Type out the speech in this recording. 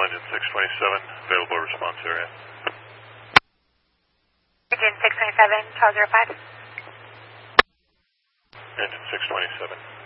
engine 627, available response area. Engine 627, 1205. Engine 627.